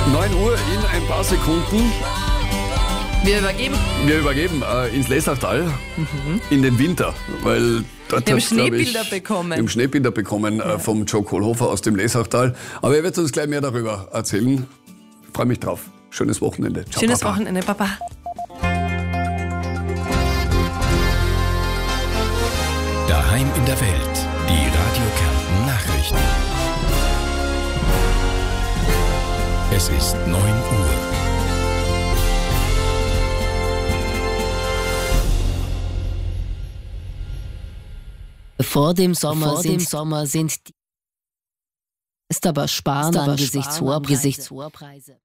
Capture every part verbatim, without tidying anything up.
neun Uhr in ein paar Sekunden. Wir übergeben. Wir übergeben äh, ins Lesachtal mhm. in den Winter, weil dort wir haben hat's, Schneebilder ich, bekommen. Wir haben Schneebilder bekommen äh, vom Joe Kohlhofer aus dem Lesachtal. Aber er wird uns gleich mehr darüber erzählen. Ich freue mich drauf. Schönes Wochenende. Ciao, Schönes Papa. Wochenende, Papa. Daheim in der Welt. Die Radio Kärnten Nachrichten. Es ist neun Uhr. Vor dem Sommer, Vor sind, dem Sommer sind die ist aber sparen Ist aber angesichts sparen hoher angesichts Preise.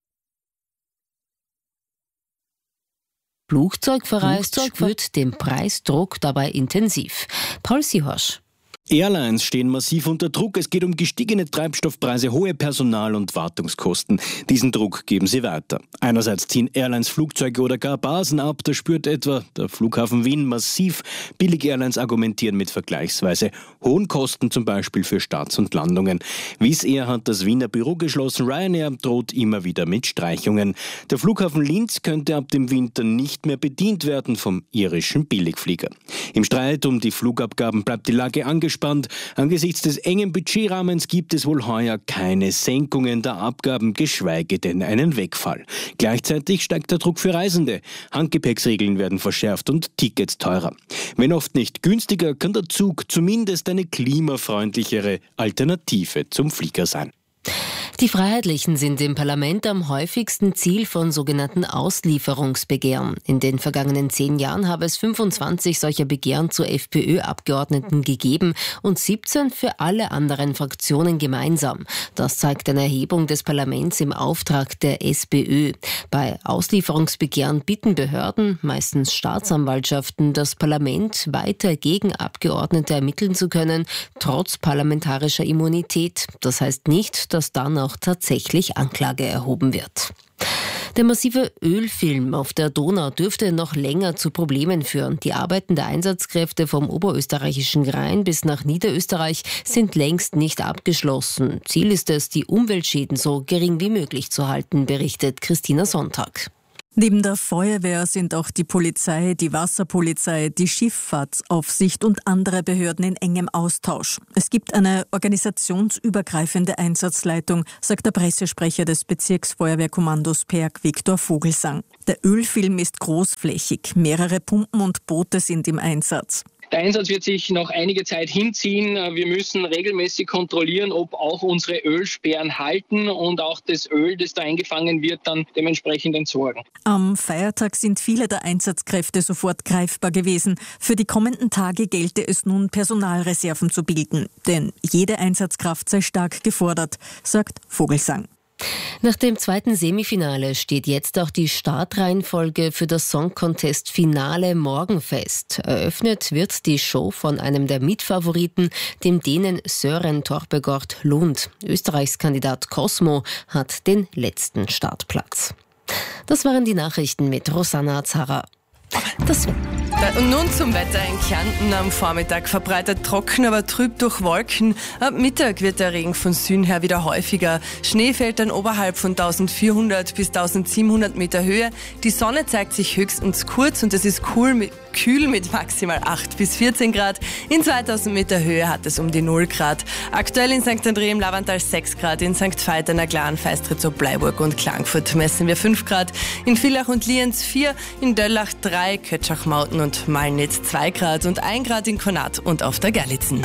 Flugzeugverreist spürt den Preisdruck dabei intensiv. Paul Sihorsch. Airlines stehen massiv unter Druck. Es geht um gestiegene Treibstoffpreise, hohe Personal- und Wartungskosten. Diesen Druck geben sie weiter. Einerseits ziehen Airlines Flugzeuge oder gar Basen ab. Das spürt etwa der Flughafen Wien massiv. Billig-Airlines argumentieren mit vergleichsweise hohen Kosten, zum Beispiel für Starts und Landungen. Wizz Air hat das Wiener Büro geschlossen. Ryanair droht immer wieder mit Streichungen. Der Flughafen Linz könnte ab dem Winter nicht mehr bedient werden vom irischen Billigflieger. Im Streit um die Flugabgaben bleibt die Lage angespannt. Angesichts des engen Budgetrahmens gibt es wohl heuer keine Senkungen der Abgaben, geschweige denn einen Wegfall. Gleichzeitig steigt der Druck für Reisende. Handgepäcksregeln werden verschärft und Tickets teurer. Wenn oft nicht günstiger, kann der Zug zumindest eine klimafreundlichere Alternative zum Flieger sein. Die Freiheitlichen sind im Parlament am häufigsten Ziel von sogenannten Auslieferungsbegehren. In den vergangenen zehn Jahren habe es fünfundzwanzig solcher Begehren zu FPÖ-Abgeordneten gegeben und siebzehn für alle anderen Fraktionen gemeinsam. Das zeigt eine Erhebung des Parlaments im Auftrag der SPÖ. Bei Auslieferungsbegehren bitten Behörden, meistens Staatsanwaltschaften, das Parlament weiter gegen Abgeordnete ermitteln zu können, trotz parlamentarischer Immunität. Das heißt nicht, dass dann auch tatsächlich Anklage erhoben wird. Der massive Ölfilm auf der Donau dürfte noch länger zu Problemen führen. Die Arbeiten der Einsatzkräfte vom oberösterreichischen Rhein bis nach Niederösterreich sind längst nicht abgeschlossen. Ziel ist es, die Umweltschäden so gering wie möglich zu halten, berichtet Christina Sonntag. Neben der Feuerwehr sind auch die Polizei, die Wasserpolizei, die Schifffahrtsaufsicht und andere Behörden in engem Austausch. Es gibt eine organisationsübergreifende Einsatzleitung, sagt der Pressesprecher des Bezirksfeuerwehrkommandos Perg, Viktor Vogelsang. Der Ölfilm ist großflächig, mehrere Pumpen und Boote sind im Einsatz. Der Einsatz wird sich noch einige Zeit hinziehen. Wir müssen regelmäßig kontrollieren, ob auch unsere Ölsperren halten und auch das Öl, das da eingefangen wird, dann dementsprechend entsorgen. Am Feiertag sind viele der Einsatzkräfte sofort greifbar gewesen. Für die kommenden Tage gelte es nun, Personalreserven zu bilden. Denn jede Einsatzkraft sei stark gefordert, sagt Vogelsang. Nach dem zweiten Semifinale steht jetzt auch die Startreihenfolge für das Song Contest Finale morgen fest. Eröffnet wird die Show von einem der Mitfavoriten, dem Dänen Søren Torpegård Lund. Österreichs Kandidat Cosmo hat den letzten Startplatz. Das waren die Nachrichten mit Rosanna Zara. Das Und nun zum Wetter in Kärnten. Am Vormittag verbreitet trocken, aber trüb durch Wolken. Ab Mittag wird der Regen von Süden her wieder häufiger. Schnee fällt dann oberhalb von eintausendvierhundert bis eintausendsiebenhundert Meter Höhe. Die Sonne zeigt sich höchstens kurz und es ist cool mit, kühl mit maximal acht bis vierzehn Grad. In zweitausend Meter Höhe hat es um die null Grad. Aktuell in Sankt André im Lavantal sechs Grad, in Sankt Veit an der Glan, Feistritz, Bleiburg und Klagenfurt messen wir fünf Grad. In Villach und Lienz vier, in Döllach drei, Kötschach-Mauten und Malnitz zwei Grad und ein Grad in Konat und auf der Gerlitzen.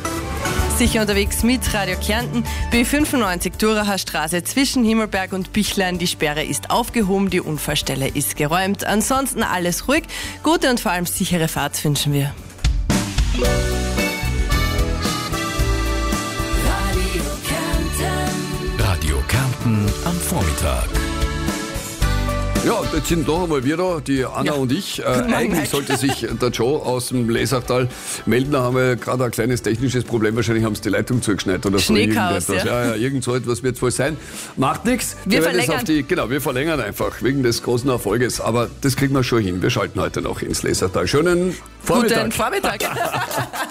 Sicher unterwegs mit Radio Kärnten. B fünfundneunzig Duracher Straße zwischen Himmelberg und Bichlein. Die Sperre ist aufgehoben, die Unfallstelle ist geräumt. Ansonsten alles ruhig. Gute und vor allem sichere Fahrt wünschen wir. Radio Kärnten am Vormittag. Ja, jetzt sind noch einmal wir da, die Anna Ja. und ich. Äh, Guten Morgen, eigentlich Mike. sollte sich der Joe aus dem Lesachtal melden. Da haben wir gerade ein kleines technisches Problem. Wahrscheinlich haben sie die Leitung zugeschneit oder so. Schneechaos, irgendetwas. ja. Ja, ja, irgend so etwas wird es wohl sein. Macht nichts. Wir werden es verlängern. auf die, genau, wir verlängern einfach wegen des großen Erfolges. Aber das kriegen wir schon hin. Wir schalten heute noch ins Lesachtal. Schönen Vormittag. Guten Vormittag.